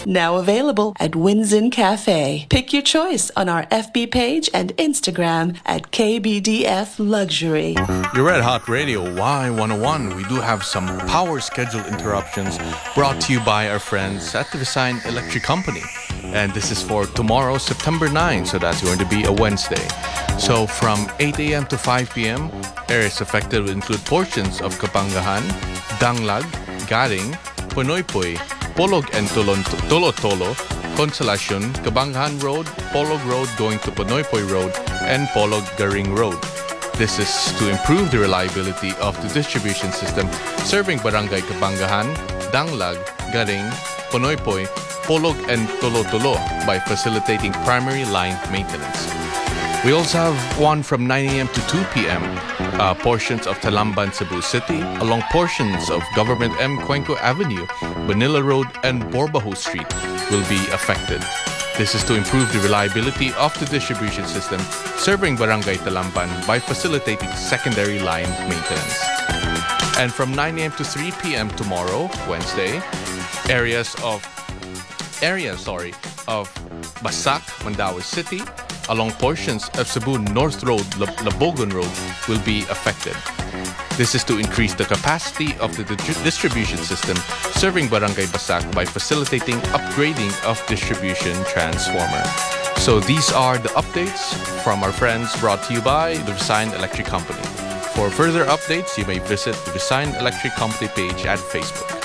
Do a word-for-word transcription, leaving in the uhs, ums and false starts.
Now available at Winzen Cafe. Pick your choice on our F B page and Instagram at K B D F Luxury. Your Red Hot Radio Y one oh one. We do have some power schedule interruptions brought to you by our friends at the Visayan Electric Company. And this is for tomorrow, September ninth, so that's going to be a Wednesday. So from eight a.m. to five p.m., areas affected will include portions of Kapangahan, Danglag, Garing, Ponoypoy, Polog and Tolon, Tolo Tolo, Consolacion, Kapangahan Road, Polog Road going to Ponoypoy Road, and Polog Garing Road. This is to improve the reliability of the distribution system serving Barangay Kapangahan, Danglag, Garing, Ponoypoy, Polog and Tolo Tolo by facilitating primary line maintenance. We also have one from nine a.m. to two p.m. Uh, portions of Talamban, Cebu City, along portions of Government M. Cuenco Avenue, Manila Road, and Borbajo Street will be affected. This is to improve the reliability of the distribution system serving Barangay Talamban by facilitating secondary line maintenance. And from nine a.m. to three p.m. tomorrow, Wednesday, areas of area, sorry, of Basak, Mandaue City, along portions of Cebu North Road, Labogon Road will be affected. This is to increase the capacity of the di- distribution system serving Barangay Basak by facilitating upgrading of distribution transformer. So these are the updates from our friends brought to you by the Visayan Electric Company. For further updates, you may visit the Visayan Electric Company page at Facebook.